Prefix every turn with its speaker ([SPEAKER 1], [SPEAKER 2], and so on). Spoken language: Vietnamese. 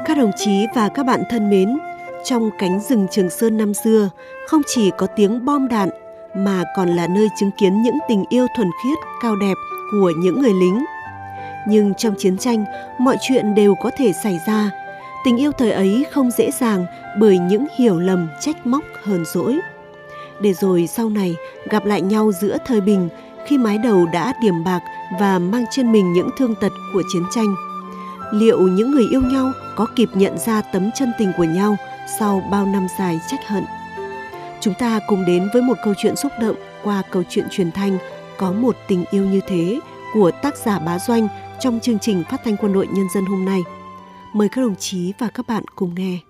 [SPEAKER 1] Các đồng chí và các bạn thân mến, trong cánh rừng Trường Sơn năm xưa, không chỉ có tiếng bom đạn mà còn là nơi chứng kiến những tình yêu thuần khiết, cao đẹp của những người lính. Nhưng trong chiến tranh, mọi chuyện đều có thể xảy ra. Tình yêu thời ấy không dễ dàng bởi những hiểu lầm, trách móc, hờn dỗi. Để rồi sau này gặp lại nhau giữa thời bình, khi mái đầu đã điểm bạc và mang trên mình những thương tật của chiến tranh. Liệu những người yêu nhau có kịp nhận ra tấm chân tình của nhau sau bao năm dài trách hận? Chúng ta cùng đến với một câu chuyện xúc động qua câu chuyện truyền thanh Có một tình yêu như thế của tác giả Bá Doanh trong chương trình Phát thanh Quân đội Nhân dân hôm nay. Mời các đồng chí và các bạn cùng nghe.